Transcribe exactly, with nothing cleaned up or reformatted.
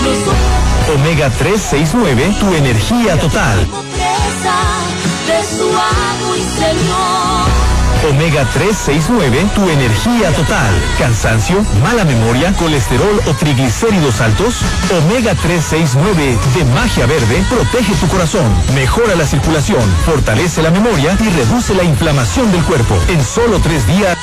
Omega tres seis nueve, tu energía total. Omega tres seis nueve, tu energía total. Cansancio, mala memoria, colesterol o triglicéridos altos. Omega tres seis nueve de Magia Verde protege tu corazón, mejora la circulación, fortalece la memoria y reduce la inflamación del cuerpo. En solo tres días